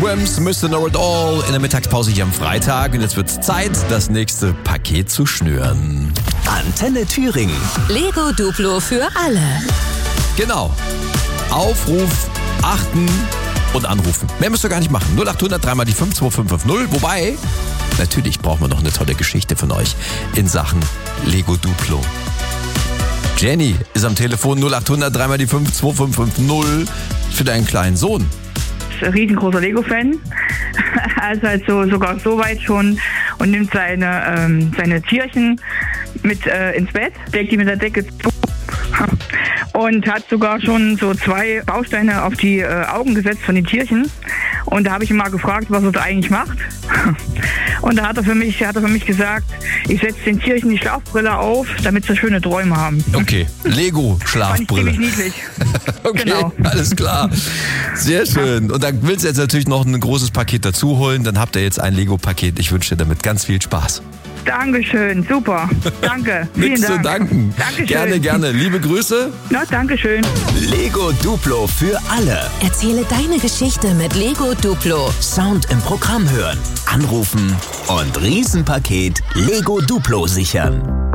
Wimps, Mr. Know It All in der Mittagspause hier am Freitag. Und jetzt wird's Zeit, das nächste Paket zu schnüren. Antenne Thüringen. Lego Duplo für alle. Genau. Aufruf, achten und anrufen. Mehr müsst ihr gar nicht machen. 0800 3 mal die 5 2550. Wobei, natürlich brauchen wir noch eine tolle Geschichte von euch in Sachen Lego Duplo. Jenny ist am Telefon 0800 3 mal die 5 2550 für deinen kleinen Sohn. Ist ein riesengroßer Lego-Fan. Also halt sogar so weit schon und nimmt seine Tierchen mit ins Bett, deckt die mit der Decke zu und hat sogar schon so 2 Bausteine auf die Augen gesetzt von den Tierchen. Und da habe ich ihn mal gefragt, was er da eigentlich macht. Und da hat er für mich gesagt, ich setze den Tierchen die Schlafbrille auf, damit sie schöne Träume haben. Okay, Lego-Schlafbrille. Fand ich ziemlich niedlich. Okay, Genau. alles klar. Sehr schön. Und dann willst du jetzt natürlich noch ein großes Paket dazu holen. Dann habt ihr jetzt ein Lego-Paket. Ich wünsche dir damit ganz viel Spaß. Dankeschön, super. Danke. Vielen Nichts zu Dank. danken. Dankeschön. Gerne, gerne. Liebe Grüße. Na, Dankeschön. Lego Duplo für alle. Erzähle deine Geschichte mit Lego Duplo. Sound im Programm hören, anrufen und Riesenpaket Lego Duplo sichern.